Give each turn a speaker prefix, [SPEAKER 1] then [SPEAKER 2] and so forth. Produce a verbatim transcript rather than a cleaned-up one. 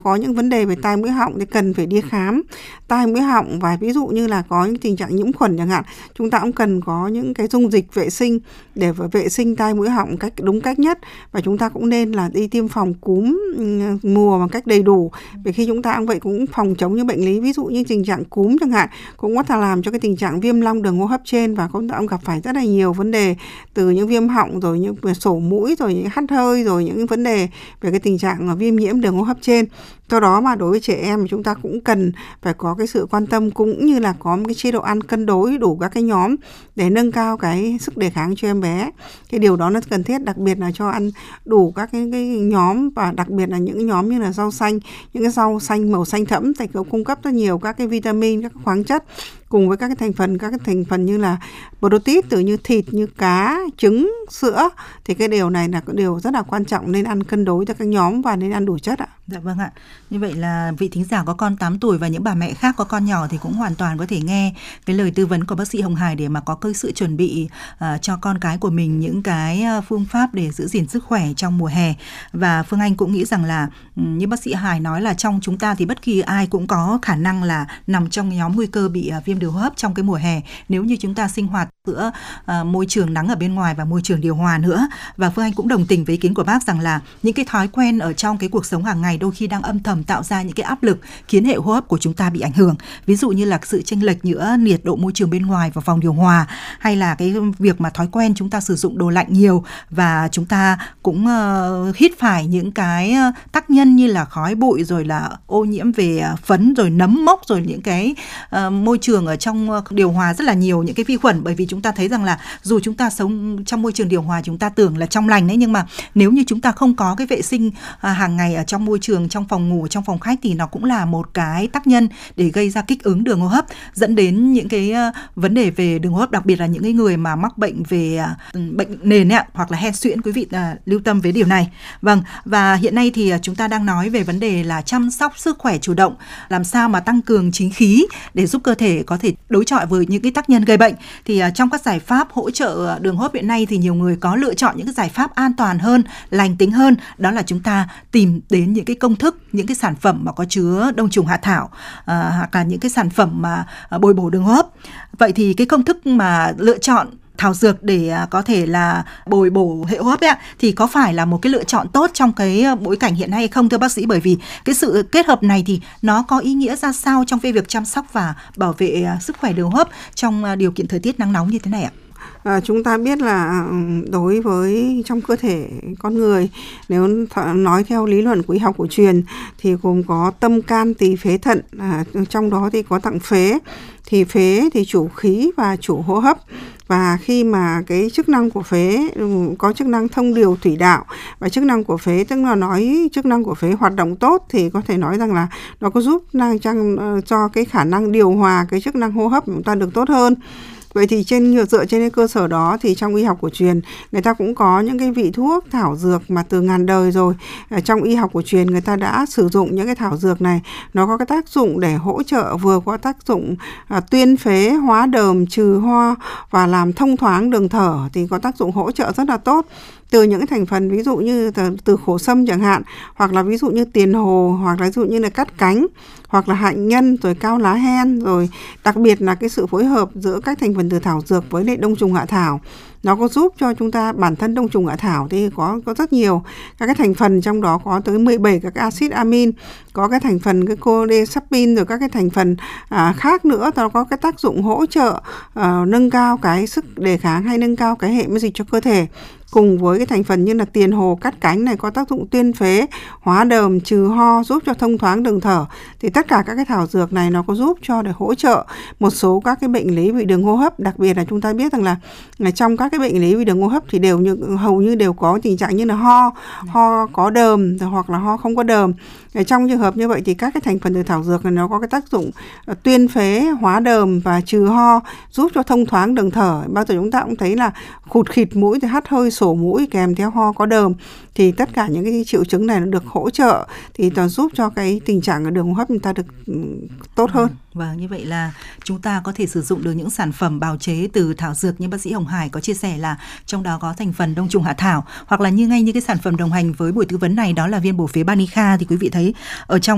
[SPEAKER 1] Có những vấn đề về tai mũi họng thì cần phải đi khám tai mũi họng, và ví dụ như là có những tình trạng nhiễm khuẩn chẳng hạn, chúng ta cũng cần có những cái dung dịch vệ sinh để vệ sinh tai mũi họng cách đúng cách nhất, và chúng ta cũng nên là đi tiêm phòng cúm mùa bằng cách đầy đủ. Vì khi chúng ta cũng vậy cũng phòng chống những bệnh lý ví dụ như tình trạng cúm chẳng hạn, cũng có thể làm cho cái tình trạng viêm long đường hô hấp trên, và chúng ta cũng gặp phải rất là nhiều vấn đề từ những viêm họng, rồi những sổ mũi, rồi những hắt hơi, rồi những vấn đề về cái tình trạng viêm nhiễm đường hô hấp trên. Do đó mà đối với trẻ em chúng ta cũng cần phải có cái sự quan tâm, cũng như là có một cái chế độ ăn cân đối đủ các cái nhóm để nâng cao cái sức đề kháng cho em bé. Cái điều đó nó cần thiết, đặc biệt là cho ăn đủ các cái, cái nhóm, và đặc biệt là những nhóm như là rau xanh, những cái rau xanh màu xanh thẫm thì cũng cung cấp rất nhiều các cái vitamin, các khoáng chất, cùng với các cái thành phần các cái thành phần như là protein từ như thịt, như cá, trứng, sữa, thì cái điều này là cái điều rất là quan trọng, nên ăn cân đối cho các nhóm và nên ăn đủ chất ạ.
[SPEAKER 2] Dạ vâng ạ. Như vậy là vị thính giả có con tám tuổi và những bà mẹ khác có con nhỏ thì cũng hoàn toàn có thể nghe cái lời tư vấn của bác sĩ Hồng Hải để mà có cái sự chuẩn bị uh, cho con cái của mình những cái phương pháp để giữ gìn sức khỏe trong mùa hè. Và Phương Anh cũng nghĩ rằng là như bác sĩ Hải nói là trong chúng ta thì bất kỳ ai cũng có khả năng là nằm trong nhóm nguy cơ bị uh, viêm đường hô hấp trong cái mùa hè nếu như chúng ta sinh hoạt giữa uh, môi trường nắng ở bên ngoài và môi trường điều hòa nữa. Và Phương Anh cũng đồng tình với ý kiến của bác rằng là những cái thói quen ở trong cái cuộc sống hàng ngày đôi khi đang âm thầm tạo ra những cái áp lực khiến hệ hô hấp của chúng ta bị ảnh hưởng. Ví dụ như là sự chênh lệch giữa nhiệt độ môi trường bên ngoài và phòng điều hòa, hay là cái việc mà thói quen chúng ta sử dụng đồ lạnh nhiều, và chúng ta cũng uh, hít phải những cái tác nhân như là khói bụi, rồi là ô nhiễm về phấn, rồi nấm mốc, rồi những cái uh, môi trường ở trong điều hòa rất là nhiều những cái vi khuẩn. Bởi vì chúng ta thấy rằng là dù chúng ta sống trong môi trường điều hòa chúng ta tưởng là trong lành đấy, nhưng mà nếu như chúng ta không có cái vệ sinh uh, hàng ngày ở trong môi trường, trong phòng ngủ, trong phòng khách thì nó cũng là một cái tác nhân để gây ra kích ứng đường hô hấp, dẫn đến những cái uh, vấn đề về đường hô hấp, đặc biệt là những cái người mà mắc bệnh về uh, bệnh nền ấy, hoặc là hen suyễn. Quý vị uh, lưu tâm với điều này. Vâng, và hiện nay thì uh, chúng ta đang nói về vấn đề là chăm sóc sức khỏe chủ động, làm sao mà tăng cường chính khí để giúp cơ thể có thể đối chọi với những cái tác nhân gây bệnh. Thì uh, trong các giải pháp hỗ trợ đường hô hấp hiện nay thì nhiều người có lựa chọn những cái giải pháp an toàn hơn, lành tính hơn, đó là chúng ta tìm đến những cái công thức, những cái sản phẩm mà có chứa đông trùng hạ thảo, uh, hoặc là những cái sản phẩm mà uh, bồi bổ đường hô hấp. Vậy thì cái công thức mà lựa chọn thảo dược để uh, có thể là bồi bổ hệ hô hấp ấy, thì có phải là một cái lựa chọn tốt trong cái bối cảnh hiện nay hay không thưa bác sĩ? Bởi vì cái sự kết hợp này thì nó có ý nghĩa ra sao trong cái việc chăm sóc và bảo vệ uh, sức khỏe đường hô hấp trong uh, điều kiện thời tiết nắng nóng như thế này ạ?
[SPEAKER 1] À, chúng ta biết là đối với trong cơ thể con người, nếu nói theo lý luận của y học cổ truyền thì gồm có tâm, can, tỳ, phế, thận, à, trong đó thì có tạng phế. Thì phế thì chủ khí và chủ hô hấp, và khi mà cái chức năng của phế có chức năng thông điều thủy đạo, và chức năng của phế tức là nói chức năng của phế hoạt động tốt thì có thể nói rằng là nó có giúp năng cho cái khả năng điều hòa cái chức năng hô hấp của chúng ta được tốt hơn. Vậy thì trên dựa trên cái cơ sở đó thì trong y học cổ truyền người ta cũng có những cái vị thuốc thảo dược mà từ ngàn đời rồi. Ở trong y học cổ truyền người ta đã sử dụng những cái thảo dược này, nó có cái tác dụng để hỗ trợ, vừa có tác dụng à, tuyên phế, hóa đờm, trừ ho và làm thông thoáng đường thở, thì có tác dụng hỗ trợ rất là tốt. Từ những cái thành phần ví dụ như từ, từ khổ sâm chẳng hạn, hoặc là ví dụ như tiền hồ, hoặc là ví dụ như là cắt cánh, hoặc là hạnh nhân, rồi cao lá hen, rồi đặc biệt là cái sự phối hợp giữa các thành phần từ thảo dược với lại đông trùng hạ thảo. Nó có giúp cho chúng ta, bản thân đông trùng hạ thảo thì có có rất nhiều các cái thành phần, trong đó có tới mười bảy các cái axit amin, có cái thành phần cái cholecystine, rồi các cái thành phần à, khác nữa, nó có cái tác dụng hỗ trợ à, nâng cao cái sức đề kháng hay nâng cao cái hệ miễn dịch cho cơ thể. Cùng với cái thành phần như là tiền hồ, cắt cánh này có tác dụng tuyên phế, hóa đờm, trừ ho, giúp cho thông thoáng đường thở. Thì tất cả các cái thảo dược này nó có giúp cho để hỗ trợ một số các cái bệnh lý về đường hô hấp. Đặc biệt là chúng ta biết rằng là, là trong các cái bệnh lý về đường hô hấp thì đều như hầu như đều có tình trạng như là ho, ho có đờm hoặc là ho không có đờm. Trong trường hợp như vậy thì các cái thành phần từ thảo dược này nó có cái tác dụng tuyên phế, hóa đờm và trừ ho, giúp cho thông thoáng đường thở. Bao giờ chúng ta cũng thấy là khụt khịt mũi thì hắt hơi, sổ mũi kèm theo ho có đờm, thì tất cả những cái triệu chứng này nó được hỗ trợ thì nó giúp cho cái tình trạng ở đường hô hấp người ta được tốt hơn.
[SPEAKER 2] Vâng, như vậy là chúng ta có thể sử dụng được những sản phẩm bào chế từ thảo dược như bác sĩ Hồng Hải có chia sẻ là trong đó có thành phần đông trùng hạ thảo, hoặc là như ngay như cái sản phẩm đồng hành với buổi tư vấn này đó là viên bổ phế Banica, thì quý vị thấy ở trong